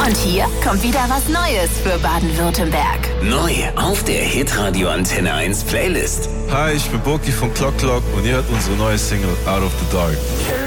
Und hier kommt wieder was Neues für Baden-Württemberg. Neu auf der Hitradio Antenne 1 Playlist. Hi, ich bin Boki von Clock Clock und ihr hört unsere neue Single Out of the Dark.